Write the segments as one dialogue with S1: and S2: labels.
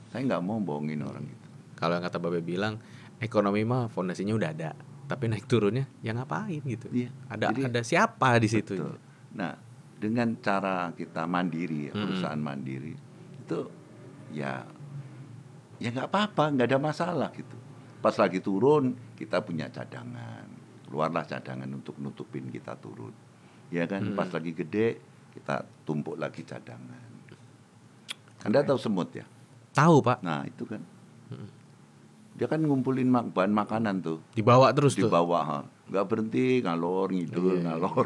S1: Saya nggak mau bohongin orang itu.
S2: Kalau yang kata Babe bilang, ekonomi mah fondasinya udah ada, tapi naik turunnya ya ngapain gitu.
S1: Iya.
S2: Ada siapa di situ?
S1: Betul. Nah, dengan cara kita mandiri, perusahaan mandiri itu ya nggak apa-apa, nggak ada masalah gitu. Pas lagi turun kita punya cadangan, keluarlah cadangan untuk nutupin kita turun. Ya kan, pas lagi gede kita tumpuk lagi cadangan. Anda tahu semut ya?
S2: Tahu Pak.
S1: Nah itu kan, dia kan ngumpulin bahan makanan tuh,
S2: Dibawa terus tuh.
S1: dibawa, nggak berhenti ngalor ngidul,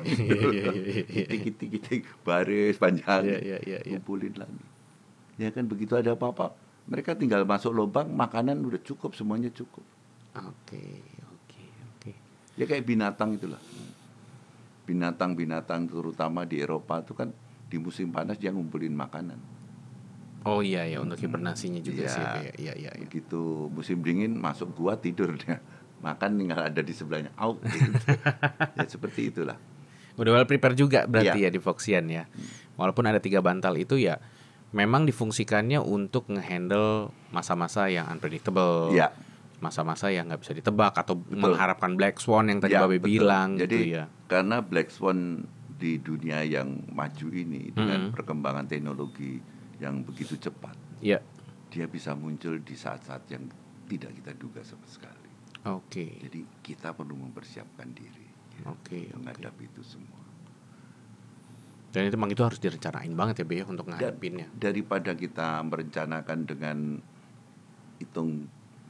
S1: kitik baris panjang, ngumpulin lagi. Ya kan, begitu ada apa-apa, mereka tinggal masuk lubang, makanan udah cukup, semuanya cukup.
S2: Oke.
S1: Ya kayak binatang itulah. Binatang-binatang terutama di Eropa itu kan di musim panas dia ngumpulin makanan.
S2: Oh iya ya, untuk hibernasinya juga sih. Iya.
S1: Begitu musim dingin masuk gua tidur dia. Makan tinggal ada di sebelahnya. Out gitu. Ya seperti itulah.
S2: Udah well prepare juga berarti ya di Foxian ya. Walaupun ada 3 bantal itu ya memang difungsikannya untuk ngehandle masa-masa yang unpredictable.
S1: Iya.
S2: Masa-masa yang nggak bisa ditebak atau mengharapkan Black Swan yang tadi Babe
S1: betul.
S2: bilang.
S1: Jadi
S2: gitu ya.
S1: karena Black Swan di dunia yang maju ini dengan perkembangan teknologi yang begitu cepat, dia bisa muncul di saat-saat yang tidak kita duga sama sekali.
S2: Oke.
S1: Jadi kita perlu mempersiapkan diri menghadapi itu semua.
S2: Dan itu memang itu harus direncanain banget ya Be untuk ngadepinnya.
S1: Daripada kita merencanakan dengan hitung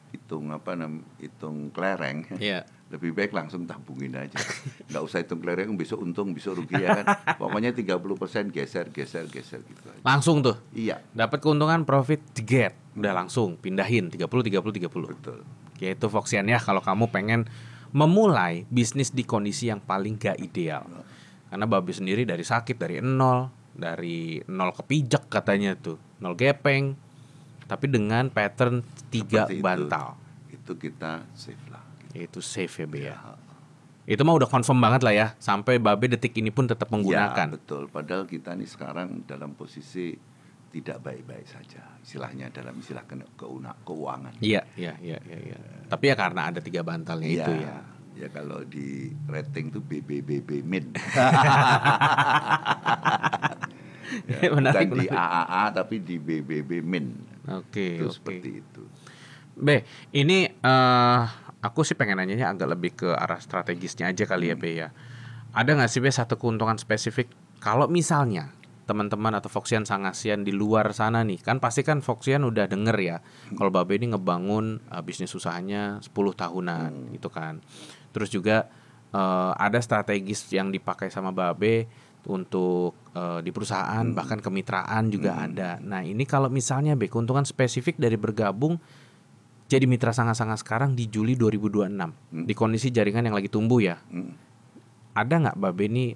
S1: kelereng, lebih baik langsung tabungin aja. Nggak usah hitung kelereng, besok untung, besok rugi ya kan. Pokoknya 30% geser gitu aja.
S2: Langsung tuh.
S1: Iya.
S2: Dapat keuntungan profit jeget, udah langsung pindahin 30.
S1: Betul.
S2: Yaitu Foxian ya kalau kamu pengen memulai bisnis di kondisi yang paling gak ideal. Karena Babe sendiri dari sakit, dari nol kepijak katanya tuh, 0 gepeng. Tapi dengan pattern 3 bantal.
S1: Itu kita safe lah.
S2: Itu safe ya Be ya. Itu mah udah confirm banget lah ya. Sampai Babe detik ini pun tetap menggunakan.
S1: Ya betul. Padahal kita nih sekarang dalam posisi tidak baik-baik saja. Istilahnya dalam istilah keuangan.
S2: Iya. Tapi ya karena ada 3 bantalnya itu ya.
S1: Ya kalau di rating tuh BBB min. Bukan di AAA tapi di BBB min.
S2: Oke.
S1: Seperti itu.
S2: Be, ini aku sih pengen nanyanya agak lebih ke arah strategisnya aja kali ya Be ya. Ada nggak sih Be satu keuntungan spesifik kalau misalnya teman-teman atau Foxian Sangasian di luar sana nih, kan pasti kan Foxian udah denger ya kalau Babe ini ngebangun bisnis usahanya 10 tahunan gitu kan. Terus juga ada strategis yang dipakai sama Babe untuk di perusahaan, bahkan kemitraan juga ada. Nah ini kalau misalnya Be keuntungan spesifik dari bergabung jadi mitra Sanga-Sanga sekarang di Juli 2026 di kondisi jaringan yang lagi tumbuh ya, ada nggak Babe ini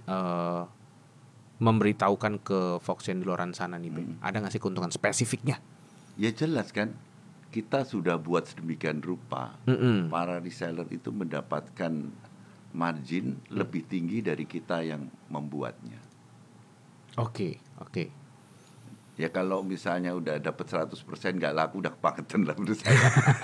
S2: memberitahukan ke Foxian di luar sana nih Be? Ada nggak sih keuntungan spesifiknya?
S1: Ya jelas kan, kita sudah buat sedemikian rupa, para reseller itu mendapatkan margin lebih tinggi dari kita yang membuatnya.
S2: Oke.
S1: Ya kalau misalnya udah dapat 100% nggak laku, udah kebangetan lah menurut saya.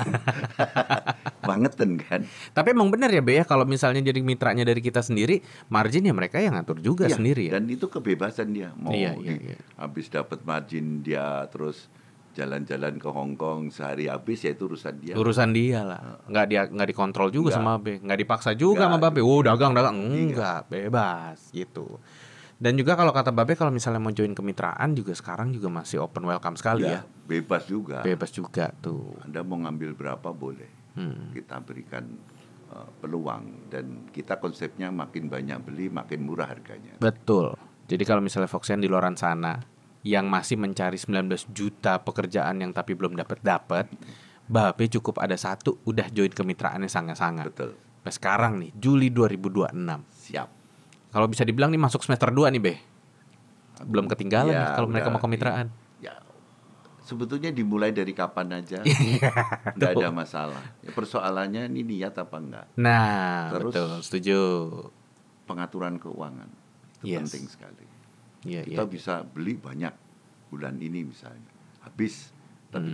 S1: Bangetan kan.
S2: Tapi emang benar ya Be ya, kalau misalnya jadi mitranya dari kita sendiri, margin ya mereka yang ngatur juga sendiri ya.
S1: Dan itu kebebasan dia. Mau habis dapat margin dia terus jalan-jalan ke Hong Kong sehari habis, ya itu urusan dia.
S2: Urusan dia lah. Nggak dikontrol juga sama Babe, nggak dipaksa juga sama Babe. Dagang enggak, bebas gitu. Dan juga kalau kata Babe kalau misalnya mau join kemitraan juga sekarang juga masih open welcome sekali ya.
S1: Bebas juga
S2: tuh.
S1: Anda mau ngambil berapa boleh. Kita berikan peluang, dan kita konsepnya makin banyak beli makin murah harganya.
S2: Betul. Jadi kalau misalnya Foxian di luar sana yang masih mencari 19 juta pekerjaan yang tapi belum dapat, Babe cukup ada satu udah join kemitraannya Sanga-Sanga.
S1: Betul.
S2: Sampai sekarang nih Juli 2026.
S1: Siap.
S2: Kalau bisa dibilang nih masuk semester 2 nih Be. Belum ketinggalan nih kalau mereka mau kemitraan.
S1: Ya. Sebetulnya dimulai dari kapan aja. Nggak ada masalah. Ya, persoalannya ini niat apa enggak.
S2: Nah,
S1: terus,
S2: betul, setuju.
S1: Pengaturan keuangan itu penting sekali. Kita bisa beli banyak bulan ini misalnya. Habis